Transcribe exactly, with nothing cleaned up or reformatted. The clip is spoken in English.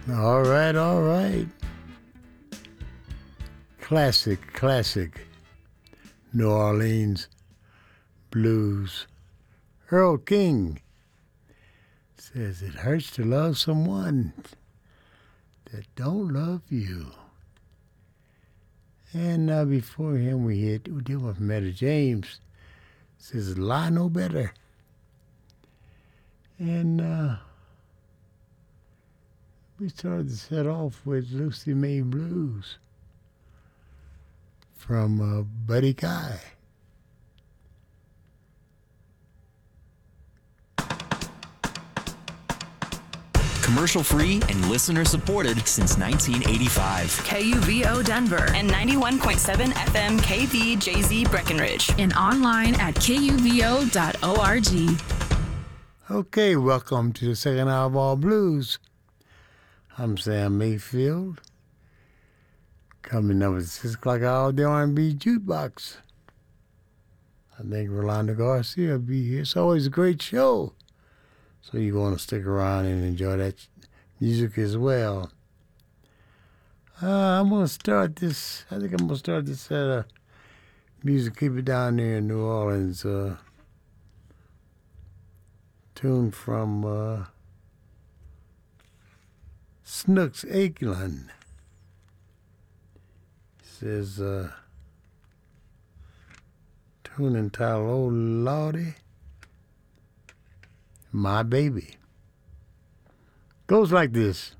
All right, all right. Classic, classic New Orleans blues. Earl King says it hurts to love someone that don't love you. And uh, before him, we hit we did one from Etta James. Says lie no better. And uh, we started to set off with Lucy May Blues from uh, Buddy Guy. Commercial free and listener supported since nineteen eighty-five. K U V O Denver and ninety-one point seven F M K V J Z Breckenridge. And online at K U V O dot org. Okay, welcome to the second hour of All Blues. I'm Sam Mayfield. Coming up at six o'clock hour, the R and B Jukebox. I think Rolando Garcia will be here. It's always a great show. So you want to stick around and enjoy that music as well. Uh, I'm going to start this, I think I'm going to start this set of music, keep it down there in New Orleans. Uh, tune from uh, Snooks Akelin. Says, uh, tune entitled, Oh Lordy, My Baby. Goes like this.